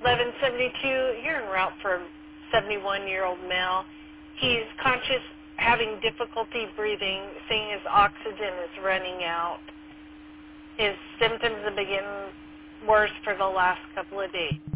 1172, you're en route for a 71-year-old male. He's conscious, having difficulty breathing, seeing his oxygen is running out. His symptoms have been worse for the last couple of days.